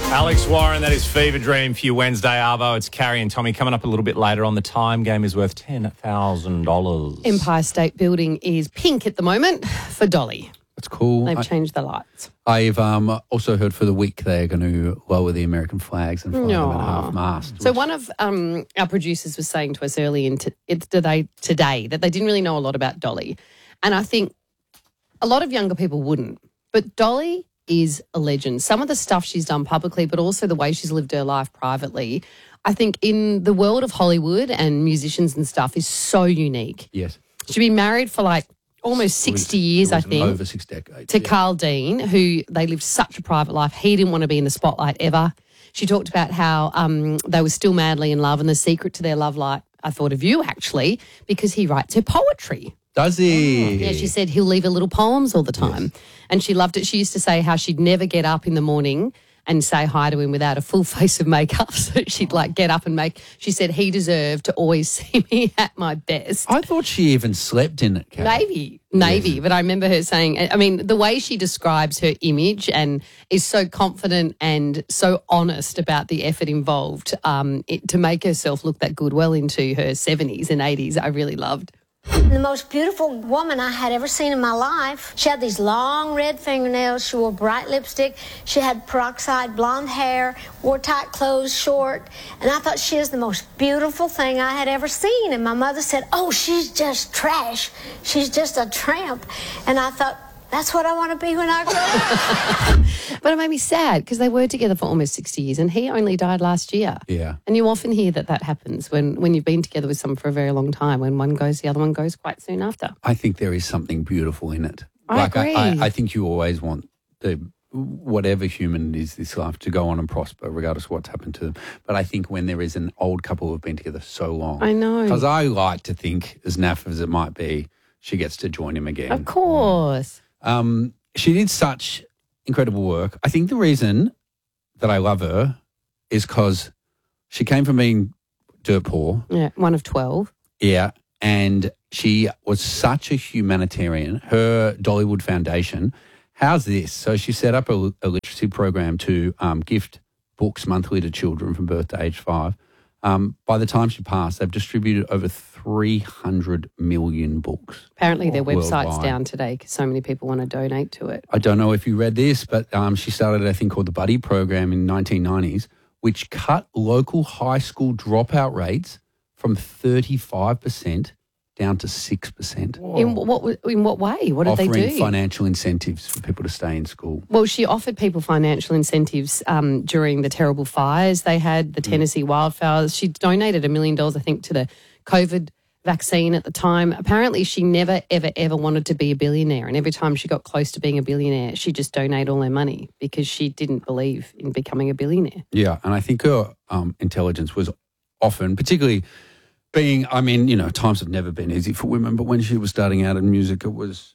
Alex Warren, that is Fever Dream for you Wednesday, Arvo. It's Carrie and Tommy. Coming up a little bit later on, the Time game is worth $10,000. Empire State Building is pink at the moment for Dolly. That's cool. They've changed the lights. I've also heard for the week they're going to lower the American flags and fly them at half-mast. So one of our producers was saying to us early today that they didn't really know a lot about Dolly. And I think a lot of younger people wouldn't. But Dolly is a legend. Some of the stuff she's done publicly, but also the way she's lived her life privately, I think in the world of Hollywood and musicians and stuff is so unique. Yes. She's been married for like almost 60 years, I think. Over 6 decades. To Carl Dean, who they lived such a private life. He didn't want to be in the spotlight ever. She talked about how they were still madly in love, and the secret to their love life, I thought of you actually, because he writes her poetry. Does he? Yeah, she said he'll leave her little poems all the time. Yes. And she loved it. She used to say how she'd never get up in the morning and say hi to him without a full face of makeup. So she'd like get up and she said he deserved to always see me at my best. I thought she even slept in it, Carrie. Maybe. Yes. But I remember her saying, I mean, the way she describes her image and is so confident and so honest about the effort involved to make herself look that good well into her 70s and 80s, I really loved. The most beautiful woman I had ever seen in my life. She had these long red fingernails. She wore bright lipstick. She had peroxide blonde hair, wore tight clothes, short. And I thought she was the most beautiful thing I had ever seen. And my mother said, oh, she's just trash. She's just a tramp. And I thought, that's what I want to be when I grow up. But it made me sad because they were together for almost 60 years and he only died last year. Yeah. And you often hear that happens when you've been together with someone for a very long time. When one goes, the other one goes quite soon after. I think there is something beautiful in it. I agree. I think you always want whatever human it is this life to go on and prosper regardless of what's happened to them. But I think when there is an old couple who have been together so long. I know. Because I like to think, as naff as it might be, she gets to join him again. Of course. She did such incredible work. I think the reason that I love her is because she came from being dirt poor. Yeah, one of 12. Yeah, and she was such a humanitarian. Her Dollywood Foundation, how's this? So she set up a literacy program to gift books monthly to children from birth to age 5. By the time she passed, they've distributed over 300 million books. Apparently their website's worldwide. down today because so many people want to donate to it. I don't know if you read this, but she started a thing called the Buddy Program in the 1990s, which cut local high school dropout rates from 35% down to 6%. In what way? What did they do? Offering financial incentives for people to stay in school. Well, she offered people financial incentives during the terrible fires they had, the Tennessee wildfires. She donated $1 million, I think, to the COVID vaccine at the time. Apparently, she never, ever, ever wanted to be a billionaire. And every time she got close to being a billionaire, she just donated all her money because she didn't believe in becoming a billionaire. Yeah, and I think her intelligence was often, particularly being, I mean, you know, times have never been easy for women, but when she was starting out in music, it was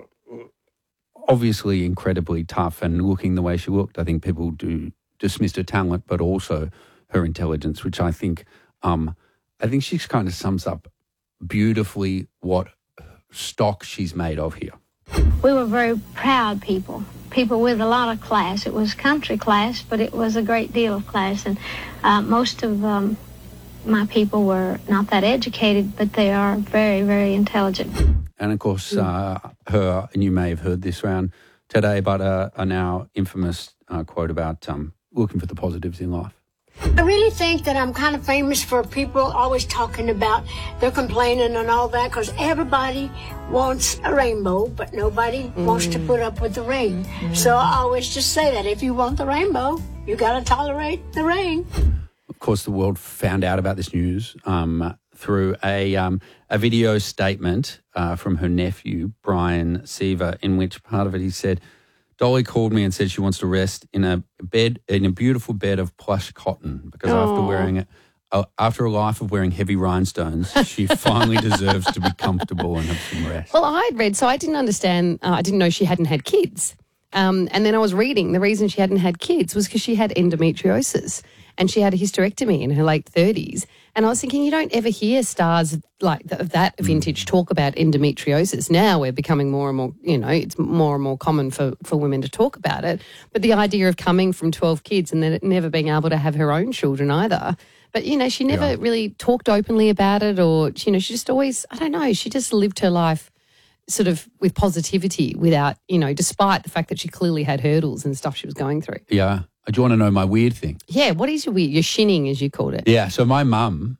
obviously incredibly tough. And looking the way she looked, I think people do dismiss her talent, but also her intelligence, which I think she kind of sums up beautifully what stock she's made of here. We were very proud people with a lot of class. It was country class, but it was a great deal of class. And most of my people were not that educated, but they are very, very intelligent. And, of course, and you may have heard this around today, but a now infamous quote about looking for the positives in life. I really think that I'm kind of famous for people always talking about they're complaining and all that because everybody wants a rainbow, but nobody wants to put up with the rain. So I always just say that if you want the rainbow, you got to tolerate the rain. Of course, the world found out about this news through a video statement from her nephew, Brian Seaver, in which part of it he said, Dolly called me and said she wants to rest in a beautiful bed of plush cotton because after a life of wearing heavy rhinestones, she finally deserves to be comfortable and have some rest. Well, I had read, so I didn't understand, I didn't know she hadn't had kids. And then I was reading the reason she hadn't had kids was because she had endometriosis and she had a hysterectomy in her late 30s. And I was thinking, you don't ever hear stars like of that vintage talk about endometriosis. Now we're becoming more and more, it's more and more common for women to talk about it. But the idea of coming from 12 kids and then never being able to have her own children either. But, she never really talked openly about it or, she just always, I don't know, she just lived her life sort of with positivity without, despite the fact that she clearly had hurdles and stuff she was going through. Yeah. Do you want to know my weird thing? Yeah, what is your weird? Your shinning, as you called it. Yeah, so my mum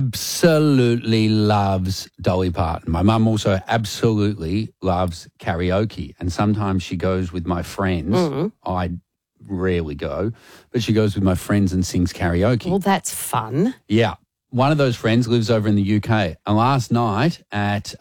absolutely loves Dolly Parton. My mum also absolutely loves karaoke, and sometimes she goes with my friends. I rarely go, but she goes with my friends and sings karaoke. Well, that's fun. Yeah. One of those friends lives over in the UK, and last night at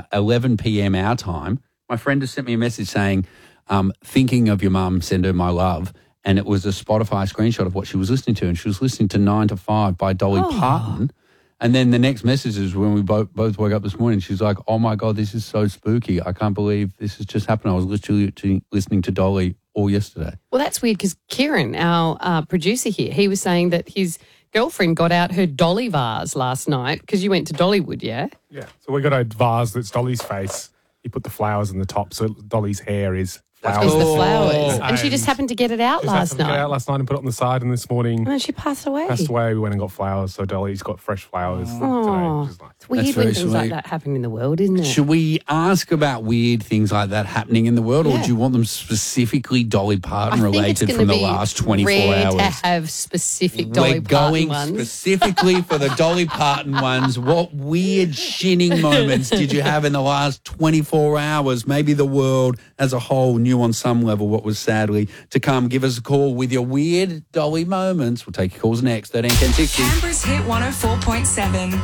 11 p.m. our time, my friend just sent me a message saying, thinking of your mum, send her my love. And it was a Spotify screenshot of what she was listening to. And she was listening to 9 to 5 by Dolly Parton. And then the next message is when we both woke up this morning, she's like, oh, my God, this is so spooky. I can't believe this has just happened. I was literally listening to Dolly all yesterday. Well, that's weird because Kieran, our producer here, he was saying that his girlfriend got out her Dolly vase last night because you went to Dollywood, yeah? Yeah. So we got a vase that's Dolly's face. You put the flowers in the top, so Dolly's hair is flowers. Is the flowers. And she just happened to get it out last night. Get it out last night and put it on the side, and this morning And then she passed away. we went and got flowers. So Dolly's got fresh flowers today, which is nice. It's weird That's when very things like sweet. that happen in the world, isn't it? Should we ask about weird things like that happening in the world, or Yeah. do you want them specifically Dolly Parton I think it's related gonna from the be last 24 rare hours? to have specific Dolly We're Parton going ones. specifically for the Dolly Parton ones. What weird shinning moments did you have in the last 24 hours? Maybe the world as a whole knew on some level what was sadly to come. Give us a call with your weird Dolly moments. We'll take your calls next. 13 10 60. Canberra's Hit 104.7.